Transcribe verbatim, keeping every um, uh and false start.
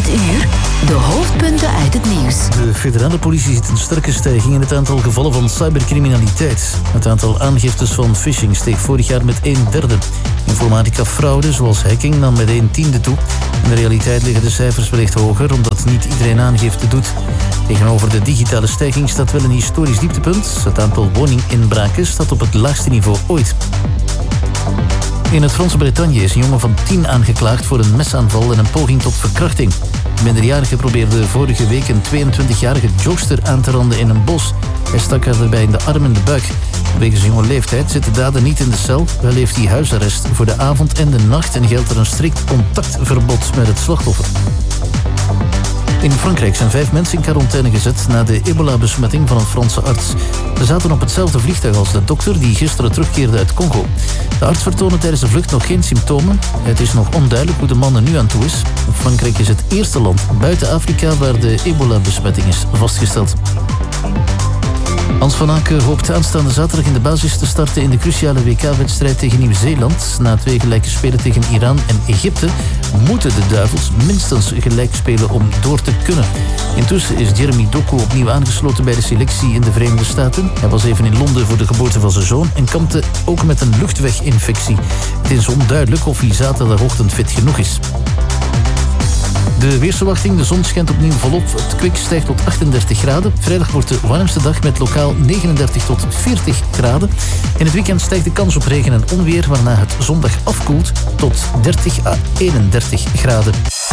Dit uur de hoofdpunten uit het nieuws. De federale politie ziet een sterke stijging in het aantal gevallen van cybercriminaliteit. Het aantal aangiftes van phishing steeg vorig jaar met een derde. Informatica-fraude, zoals hacking, nam met een tiende toe. In de realiteit liggen de cijfers wellicht hoger, omdat niet iedereen aangifte doet. Tegenover de digitale stijging staat wel een historisch dieptepunt. Het aantal woninginbraken staat op het laagste niveau ooit. In het Franse Bretagne is een jongen van tien aangeklaagd voor een mesaanval en een poging tot verkrachting. De minderjarige probeerde vorige week een tweeëntwintigjarige jogster aan te randen in een bos. Hij stak haar daarbij in de arm en de buik. Wegens jonge leeftijd zit de dader niet in de cel. Wel heeft hij huisarrest voor de avond en de nacht en geldt er een strikt contactverbod met het slachtoffer. In Frankrijk zijn vijf mensen in quarantaine gezet na de ebola-besmetting van een Franse arts. Ze zaten op hetzelfde vliegtuig als de dokter die gisteren terugkeerde uit Congo. De arts vertoonde tijdens de vlucht nog geen symptomen. Het is nog onduidelijk hoe de man er nu aan toe is. Frankrijk is het eerste land buiten Afrika waar de ebola-besmetting is vastgesteld. Hans van Aken hoopt aanstaande zaterdag in de basis te starten in de cruciale W K-wedstrijd tegen Nieuw-Zeeland. Na twee gelijke spelen tegen Iran en Egypte moeten de Duivels minstens gelijk spelen om door te kunnen. Intussen is Jeremy Doku opnieuw aangesloten bij de selectie in de Verenigde Staten. Hij was even in Londen voor de geboorte van zijn zoon en kampte ook met een luchtweginfectie. Het is onduidelijk of hij zaterdagochtend fit genoeg is. De weersverwachting, de zon schijnt opnieuw volop. Het kwik stijgt tot achtendertig graden. Vrijdag wordt de warmste dag met lokaal negenendertig tot veertig graden. In het weekend stijgt de kans op regen en onweer, waarna het zondag afkoelt tot dertig à eenendertig graden.